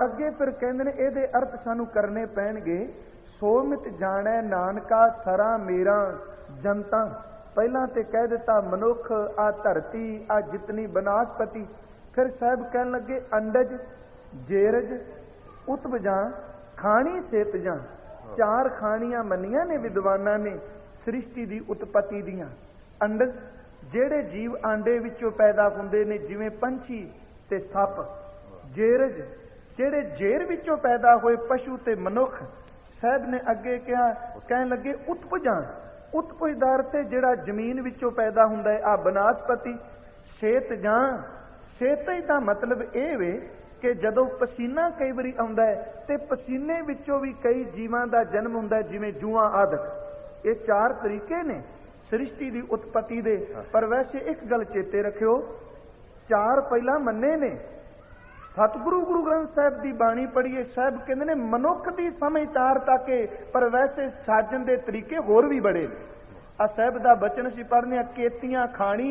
ਅੱਗੇ ਫਿਰ ਕਹਿੰਦੇ ਨੇ ਇਹਦੇ ਅਰਥ ਸਾਨੂੰ ਕਰਨੇ ਪੈਣਗੇ। ਸੋ ਮਿਤ ਜਾਣੈ ਨਾਨਕਾ ਸਰਾ ਮੇਰਾ ਜਨਤਾ। ਪਹਿਲਾਂ ਤੇ ਕਹਿ ਦਿੱਤਾ ਮਨੁੱਖ, ਆ ਧਰਤੀ, ਆ ਜਿਤਨੀ ਬਨਾਸਪਤੀ। ਫਿਰ ਸਾਹਿਬ ਕਹਿਣ ਲੱਗੇ ਅੰਡਜ, ਜੇਰਜ, ਉਤਪਜਾਂ, ਖਾਣੀ ਸੇਤਜਾਂ। ਚਾਰ ਖਾਣੀਆਂ ਮੰਨੀਆਂ ਨੇ ਵਿਦਵਾਨਾਂ ਨੇ ਸ੍ਰਿਸ਼ਟੀ ਦੀ ਉਤਪਤੀ ਦੀਆਂ। ਅੰਡਜ ਜਿਹੜੇ ਜੀਵ ਆਂਡੇ ਵਿੱਚੋਂ ਪੈਦਾ ਹੁੰਦੇ ਨੇ, ਜਿਵੇਂ ਪੰਛੀ ਤੇ ਸੱਪ। ਜੇਰਜ ਜਿਹੜੇ ਜੇਰ ਵਿੱਚੋਂ ਪੈਦਾ ਹੋਏ, ਪਸ਼ੂ ਤੇ ਮਨੁੱਖ। ਸਾਹਿਬ ਨੇ ਅੱਗੇ ਕਿਹਾ, ਕਹਿਣ ਲੱਗੇ ਉਤਪਜਾਂ। ਉਤਪਜਦਾਰ ਤੇ ਜਿਹੜਾ ਜ਼ਮੀਨ ਵਿੱਚੋਂ ਪੈਦਾ ਹੁੰਦਾ ਹੈ, ਆ ਬਨਾਸਪਤੀ। ਸੇਤਜਾਂ, ਸੇਤਜ ਦਾ ਮਤਲਬ ਇਹ ਵੇ ਕਿ ਜਦੋਂ ਪਸੀਨਾ ਕਈ ਵਾਰੀ ਆਉਂਦਾ ਹੈ ਤੇ ਪਸੀਨੇ ਵਿੱਚੋਂ ਵੀ ਕਈ ਜੀਵਾਂ ਦਾ ਜਨਮ ਹੁੰਦਾ, ਜਿਵੇਂ ਜੂਆਂ ਆਦਿਕ। ਇਹ ਚਾਰ ਤਰੀਕੇ ਨੇ ਸ੍ਰਿਸ਼ਟੀ ਦੀ ਉਤਪਤੀ ਦੇ। ਪਰ ਵੈਸੇ ਇੱਕ ਗੱਲ ਚੇਤੇ ਰੱਖਿਓ, ਚਾਰ ਪਹਿਲਾਂ ਮੰਨੇ ਨੇ। ਸਤਿਗੁਰੂ ਗੁਰੂ ਗ੍ਰੰਥ ਸਾਹਿਬ ਦੀ ਬਾਣੀ ਪੜ੍ਹੀਏ, ਸਾਹਿਬ ਕਹਿੰਦੇ ਨੇ ਮਨੁੱਖ ਦੀ ਸਮਝ ਤਾਰ ਤੱਕ, ਪਰ ਵੈਸੇ ਸਾਜਣ ਦੇ ਤਰੀਕੇ ਹੋਰ ਵੀ ਬੜੇ ਨੇ। ਆ ਸਾਹਿਬ ਦਾ ਬਚਨ ਅਸੀਂ ਪੜ੍ਹਨੇ ਆ, ਕੇਤੀਆਂ ਖਾਣੀ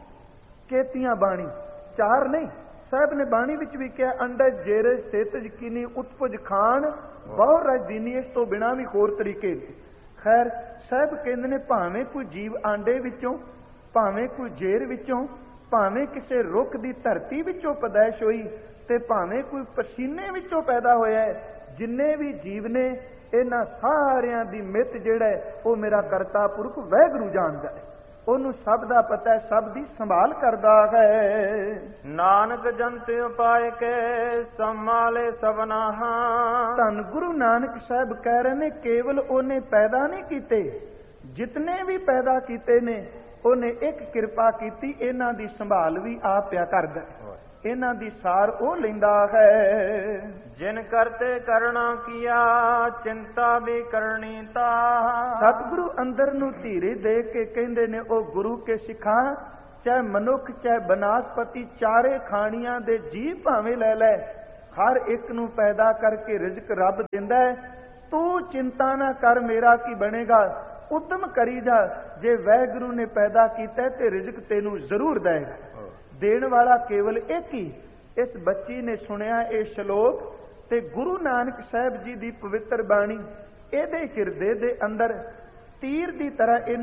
ਕੇਤੀਆਂ ਬਾਣੀ। ਚਾਰ ਨਹੀਂ, ਸਾਹਿਬ ਨੇ ਬਾਣੀ ਵਿੱਚ ਵੀ ਕਿਹਾ ਅੰਡਜ, ਜੇਰਜ, ਸੇਤਜ, ਕੀਨੀ, ਉਤਪਜ, ਖਾਣ, ਬਹੁ ਰਜ ਦੀਨੀ। ਇਸ ਤੋਂ ਬਿਨਾਂ ਵੀ ਹੋਰ ਤਰੀਕੇ ਨੇ। ਖੈਰ ਸਾਹਿਬ ਕਹਿੰਦੇ ਨੇ ਭਾਵੇਂ ਕੋਈ ਜੀਵ ਆਂਡੇ ਵਿੱਚੋਂ, ਭਾਵੇਂ ਕੋਈ ਜੇਰ ਵਿੱਚੋਂ, ਭਾਵੇਂ ਕਿਸੇ ਰੁੱਖ ਦੀ ਧਰਤੀ ਵਿੱਚੋਂ ਪੈਦਾਇਸ਼ ਹੋਈ, ਤੇ ਭਾਵੇਂ ਕੋਈ ਪਸੀਨੇ ਵਿੱਚੋਂ ਪੈਦਾ ਹੋਇਆ, ਜਿੰਨੇ ਵੀ ਜੀਵ ਨੇ ਇਹਨਾਂ ਸਾਰਿਆਂ ਦੀ ਮਿੱਤ ਜਿਹੜਾ ਹੈ ਉਹ ਮੇਰਾ ਕਰਤਾ ਪੁਰਖ ਵਾਹਿਗੁਰੂ ਜਾਣਦਾ ਹੈ। ਉਹਨੂੰ ਸਭ ਦਾ ਪਤਾ ਹੈ, ਸਭ ਦੀ ਸੰਭਾਲ ਕਰਦਾ ਹੈ। ਨਾਨਕ ਜੰਤ ਉਪਾਇ ਕੇ ਸੰਭਾਲੇ ਸਭਨਾ। ਧੰਨ ਗੁਰੂ ਨਾਨਕ ਸਾਹਿਬ ਕਹਿ ਰਹੇ ਨੇ ਕੇਵਲ ਉਹਨੇ ਪੈਦਾ ਨਹੀਂ ਕੀਤੇ, ਜਿਤਨੇ ਵੀ ਪੈਦਾ ਕੀਤੇ ਨੇ ਉਹਨੇ ਇੱਕ ਕਿਰਪਾ ਕੀਤੀ, ਇਹਨਾਂ ਦੀ ਸੰਭਾਲ ਵੀ ਆਪ ਪਿਆ ਕਰਦਾ, ਇਹਨਾਂ ਦੀ ਸਾਰ ਉਹ ਲੈਂਦਾ ਹੈ। ਜਿਨ ਕਰਤੇ ਕਰਣਾ ਕੀਆ ਚਿੰਤਾ ਵੀ ਕਰਨੀ ਤਾ। ਸਤਿਗੁਰੂ ਅੰਦਰ ਨੂੰ ਧੀਰੇ ਦੇ ਕੇ ਕਹਿੰਦੇ ਨੇ ਉਹ ਗੁਰੂ ਕੇ ਸਿੱਖਾਂ, ਚਾਹੇ ਮਨੁੱਖ ਚਾਹੇ ਬਨਾਸਪਤੀ, ਚਾਰੇ ਖਾਣੀਆਂ ਦੇ ਜੀਵ ਭਾਵੇਂ ਲੈ ਲੈ, ਹਰ ਇੱਕ ਨੂੰ ਪੈਦਾ ਕਰਕੇ ਰਿਜ਼ਕ ਰੱਬ ਦਿੰਦਾ ਹੈ। ਤੂੰ ਚਿੰਤਾ ਨਾ ਕਰ, ਮੇਰਾ ਕੀ ਬਣੇਗਾ, ਉਦਮ ਕਰੀ ਜਾ। ਜੇ ਵਾਹਿਗੁਰੂ ਨੇ ਪੈਦਾ ਕੀਤਾ ਤੇ ਰਿਜ਼ਕ ਤੈਨੂੰ ਜ਼ਰੂਰ ਦੇਗਾ। ਦੇਣ ਵਾਲਾ ਕੇਵਲ ਇੱਕ ਹੀ। ਇਸ ਬੱਚੀ ਨੇ ਸੁਣਿਆ ਇਹ ਸ਼ਲੋਕ ਤੇ ਗੁਰੂ ਨਾਨਕ ਸਾਹਿਬ ਜੀ ਦੀ ਪਵਿੱਤਰ ਬਾਣੀ ਇਹਦੇ ਹਿਰਦੇ ਦੇ ਅੰਦਰ ਤੀਰ ਦੀ ਤਰ੍ਹਾਂ